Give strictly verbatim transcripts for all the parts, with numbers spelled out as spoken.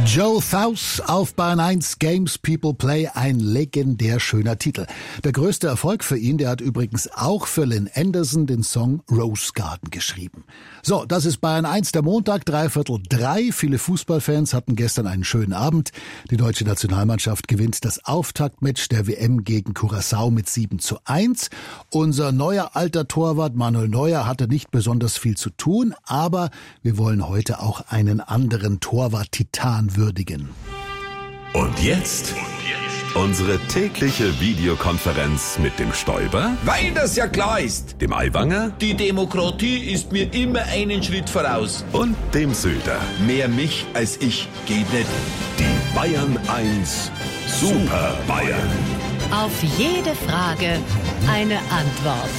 Joe South auf Bayern eins, Games People Play, ein legendär schöner Titel. Der größte Erfolg für ihn, der hat übrigens auch für Lynn Anderson den Song Rose Garden geschrieben. So, das ist Bayern eins, der Montag, dreiviertel drei. Viele Fußballfans hatten gestern einen schönen Abend. Die deutsche Nationalmannschaft gewinnt das Auftaktmatch der W M gegen Curaçao mit sieben zu eins. Unser neuer alter Torwart Manuel Neuer hatte nicht besonders viel zu tun, aber wir wollen heute auch einen anderen Torwart-Titan würdigen. Und jetzt unsere tägliche Videokonferenz mit dem Stoiber, weil das ja klar ist. dem Aiwanger Die Demokratie ist mir immer einen Schritt voraus. und dem Söder. Mehr mich als ich geht nicht. Die Bayern eins Super Bayern. Auf jede Frage eine Antwort.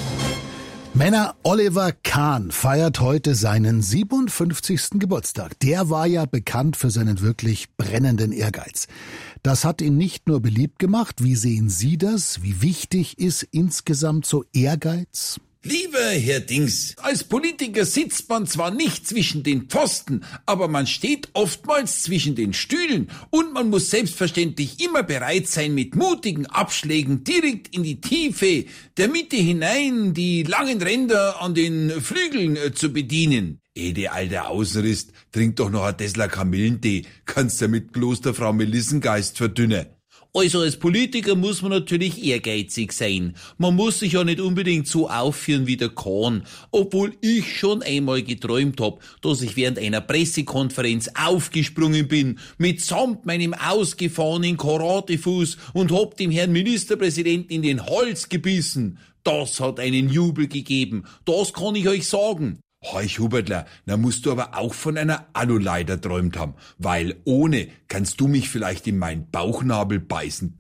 Männer, Oliver Kahn feiert heute seinen siebenundfünfzigsten Geburtstag. Der war ja bekannt für seinen wirklich brennenden Ehrgeiz. Das hat ihn nicht nur beliebt gemacht. Wie sehen Sie das? Wie wichtig ist insgesamt so Ehrgeiz? Lieber Herr Dings, als Politiker sitzt man zwar nicht zwischen den Pfosten, aber man steht oftmals zwischen den Stühlen und man muss selbstverständlich immer bereit sein, mit mutigen Abschlägen direkt in die Tiefe der Mitte hinein die langen Ränder an den Flügeln äh, zu bedienen. Eh, der alte Außenrist, trink doch noch ein Tesla Kamillentee, kannst ja mit Klosterfrau Melissengeist verdünnen. Also als Politiker muss man natürlich ehrgeizig sein. Man muss sich ja nicht unbedingt so aufführen wie der Kahn, obwohl ich schon einmal geträumt hab, dass ich während einer Pressekonferenz aufgesprungen bin, mitsamt meinem ausgefahrenen Karatefuß und hab dem Herrn Ministerpräsidenten in den Hals gebissen. Das hat einen Jubel gegeben, das kann ich euch sagen. Heuch Hubertler, na musst du aber auch von einer Aluleiter träumt haben, weil ohne kannst du mich vielleicht in meinen Bauchnabel beißen.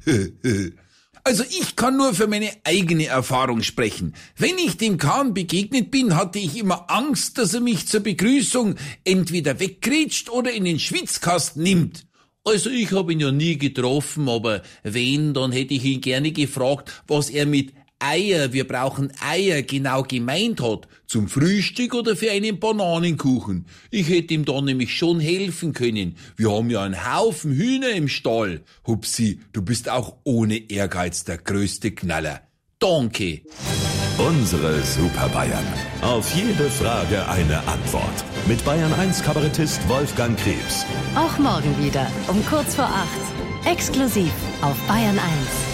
Also ich kann nur für meine eigene Erfahrung sprechen. Wenn ich dem Kahn begegnet bin, hatte ich immer Angst, dass er mich zur Begrüßung entweder wegkretscht oder in den Schwitzkasten nimmt. Also ich habe ihn ja nie getroffen, aber wenn, dann hätte ich ihn gerne gefragt, was er mit Eier, wir brauchen Eier, genau gemeint hat. Zum Frühstück oder für einen Bananenkuchen. Ich hätte ihm dann nämlich schon helfen können. Wir haben ja einen Haufen Hühner im Stall. Hupsi, du bist auch ohne Ehrgeiz der größte Knaller. Danke. Unsere Super Bayern. Auf jede Frage eine Antwort. Mit Bayern eins Kabarettist Wolfgang Krebs. Auch morgen wieder um kurz vor acht. Exklusiv auf Bayern eins.